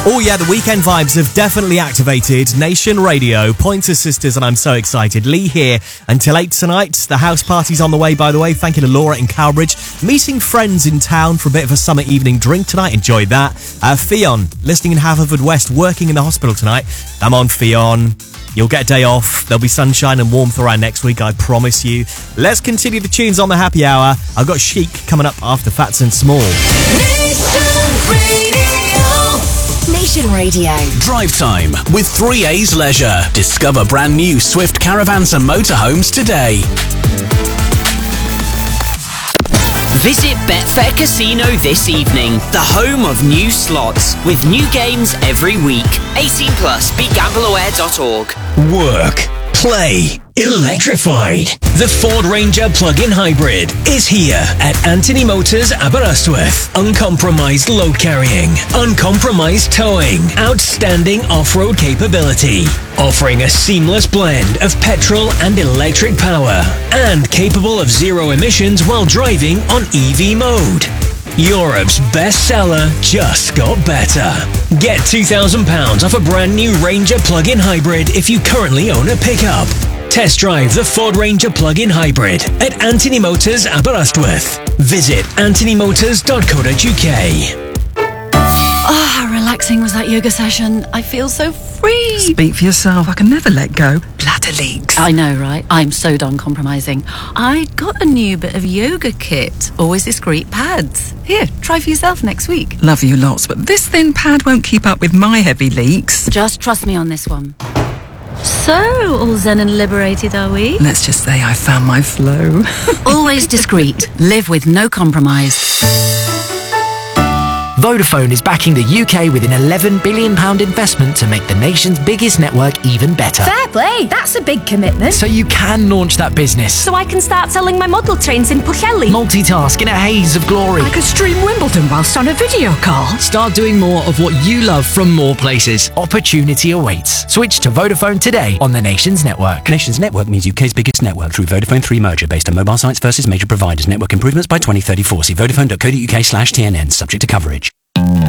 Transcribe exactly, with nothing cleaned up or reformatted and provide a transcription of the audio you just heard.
Oh yeah, the weekend vibes have definitely activated. Nation Radio, Pointer Sisters, and I'm so excited. Lee here until eight tonight. The house party's on the way, by the way. Thank you to Laura in Cowbridge. Meeting friends in town for a bit of a summer evening drink tonight. Enjoyed that. Uh, Fionn, listening in Haverfordwest, working in the hospital tonight. Come on, Fionn. You'll get a day off. There'll be sunshine and warmth around next week, I promise you. Let's continue the tunes on the happy hour. I've got Chic coming up after Fats and Small. Nation Radio. Nation Radio. Drive time with three A's Leisure. Discover brand new Swift caravans and motorhomes today. Visit Betfair Casino this evening, the home of new slots, with new games every week. eighteen plus, be gamble aware dot org. Work, play, electrified. The Ford Ranger plug-in hybrid is here at Anthony Motors Aberystwyth. Uncompromised load carrying, uncompromised towing, outstanding off-road capability, offering a seamless blend of petrol and electric power, and capable of zero emissions while driving on E V mode. Europe's bestseller just got better. Get two thousand pounds off a brand new Ranger plug-in hybrid if you currently own a pickup. Test drive the Ford Ranger plug-in hybrid at Anthony Motors Aberystwyth. Visit anthony motors dot co dot uk. Ah, oh, relaxing was that yoga session. I feel so free. Speak for yourself. I can never let go. Bladder leaks. I know, right? I'm so done compromising. I got a new bit of yoga kit. Always discreet pads. Here, try for yourself next week. Love you lots, but this thin pad won't keep up with my heavy leaks. Just trust me on this one. So, all zen and liberated, are we? Let's just say I found my flow. Always discreet. Live with no compromise. Vodafone is backing the U K with an eleven billion pounds investment to make the nation's biggest network even better. Fair play, that's a big commitment. So you can launch that business. So I can start selling my model trains in Pwllheli. Multitask in a haze of glory. I could stream Wimbledon whilst on a video call. Start doing more of what you love from more places. Opportunity awaits. Switch to Vodafone today on the Nation's network. Nation's network means U K's biggest network through Vodafone three merger based on mobile sites versus major providers. Network improvements by twenty thirty-four. See vodafone dot co dot uk slash T N N. Subject to coverage.